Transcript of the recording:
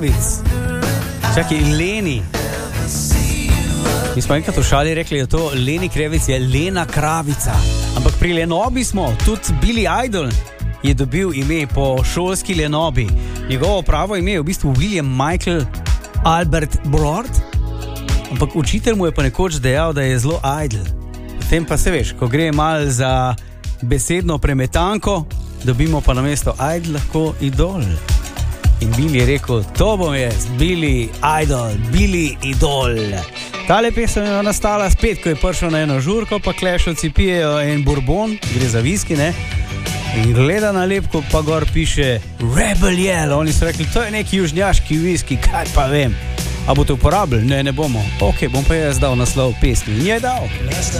Čakaj, Leni. Mi smo enkrat v šali rekli, da to Leni Krevic je Lena Kravica. Ampak pri Lenobi smo, tudi Billy Idol je dobil ime po šolski Lenobi. Njegovo pravo ime je v bistvu William Michael Albert Broad. Ampak učitelj mu je pa nekoč dejal, da je zelo idol. Potem pa se veš, ko gre mal za besedno premetanko, dobimo pa namesto idol lahko idol. In Billy je rekel, to bom jaz, Billy Idol, Billy Idol. Tale pesem je nastala spet, ko je prišel na eno žurko, pa klešovci pijejo en bourbon, gre za viski, ne? In gleda na lepko, pa gor piše Rebel Yell. Oni so rekli, to je neki južnjaški viski, kaj pa vem. A boste uporabili? Ne bomo. Ok, bom pa jaz dal naslov pesmi. In je dal.